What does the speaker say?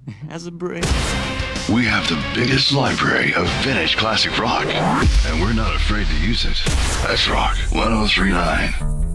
as a break. We have the biggest library of vintage classic rock, and we're not afraid to use it. That's Rock 1039.